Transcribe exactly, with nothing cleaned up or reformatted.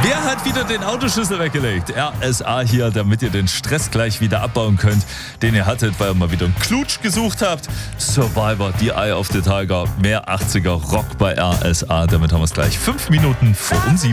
Wer hat wieder den Autoschlüssel weggelegt? R S A hier, damit ihr den Stress gleich wieder abbauen könnt, den ihr hattet, weil ihr mal wieder einen Klutsch gesucht habt. Survivor, die Eye of the Tiger, mehr achtziger Rock bei R S A. Damit haben wir es gleich fünf Minuten vor um sieben.